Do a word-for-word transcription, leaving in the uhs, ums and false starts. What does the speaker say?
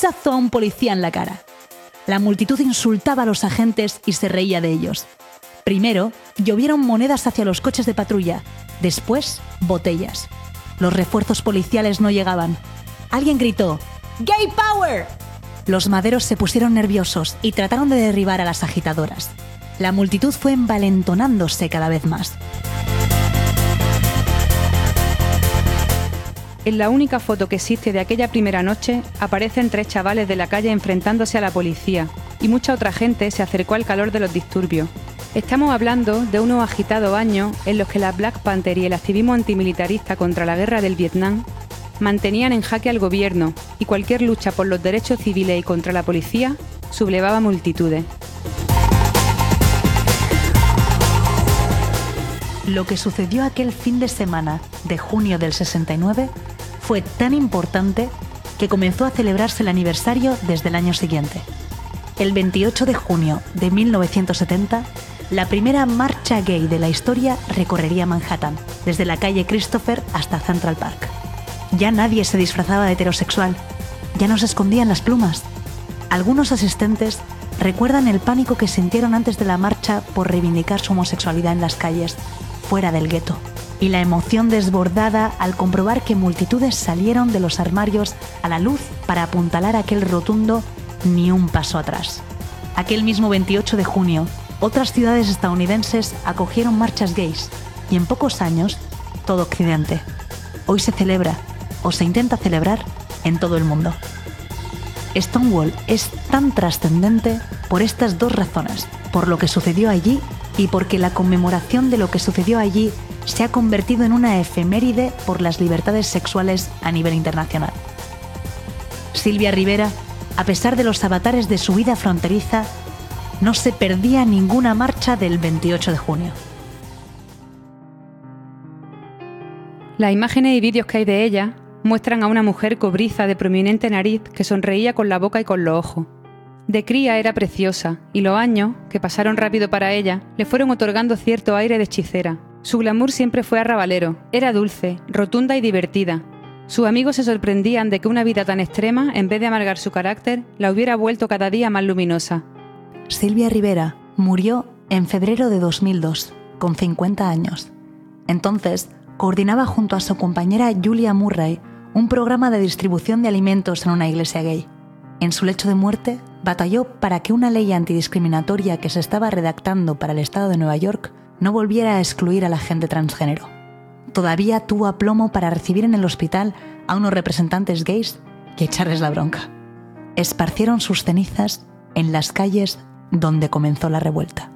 hachazo a un policía en la cara. La multitud insultaba a los agentes y se reía de ellos. Primero, llovieron monedas hacia los coches de patrulla. Después, botellas. Los refuerzos policiales no llegaban. Alguien gritó ¡Gay Power! Los maderos se pusieron nerviosos y trataron de derribar a las agitadoras. La multitud fue envalentonándose cada vez más. En la única foto que existe de aquella primera noche, aparecen tres chavales de la calle enfrentándose a la policía, y mucha otra gente se acercó al calor de los disturbios. Estamos hablando de unos agitados años en los que la Black Panther y el activismo antimilitarista contra la guerra del Vietnam mantenían en jaque al gobierno, y cualquier lucha por los derechos civiles y contra la policía sublevaba multitudes. Lo que sucedió aquel fin de semana de junio del sesenta y nueve fue tan importante que comenzó a celebrarse el aniversario desde el año siguiente. El veintiocho de junio de mil novecientos setenta, la primera marcha gay de la historia recorrería Manhattan, desde la calle Christopher hasta Central Park. Ya nadie se disfrazaba de heterosexual, ya no se escondían las plumas. Algunos asistentes recuerdan el pánico que sintieron antes de la marcha por reivindicar su homosexualidad en las calles, fuera del gueto, y la emoción desbordada al comprobar que multitudes salieron de los armarios a la luz para apuntalar aquel rotundo ni un paso atrás. Aquel mismo veintiocho de junio, otras ciudades estadounidenses acogieron marchas gays, y en pocos años, todo Occidente. Hoy se celebra, o se intenta celebrar, en todo el mundo. Stonewall es tan trascendente por estas dos razones, por lo que sucedió allí y porque la conmemoración de lo que sucedió allí se ha convertido en una efeméride por las libertades sexuales a nivel internacional. Silvia Rivera, a pesar de los avatares de su vida fronteriza, no se perdía ninguna marcha del veintiocho de junio. Las imágenes y vídeos que hay de ella muestran a una mujer cobriza de prominente nariz que sonreía con la boca y con los ojos. De cría era preciosa, y los años, que pasaron rápido para ella, le fueron otorgando cierto aire de hechicera. Su glamour siempre fue arrabalero, era dulce, rotunda y divertida. Sus amigos se sorprendían de que una vida tan extrema, en vez de amargar su carácter, la hubiera vuelto cada día más luminosa. Silvia Rivera murió en febrero de dos mil dos, con cincuenta años. Entonces, coordinaba junto a su compañera Julia Murray un programa de distribución de alimentos en una iglesia gay. En su lecho de muerte, batalló para que una ley antidiscriminatoria que se estaba redactando para el estado de Nueva York no volviera a excluir a la gente transgénero. Todavía tuvo aplomo para recibir en el hospital a unos representantes gays y echarles la bronca. Esparcieron sus cenizas en las calles donde comenzó la revuelta.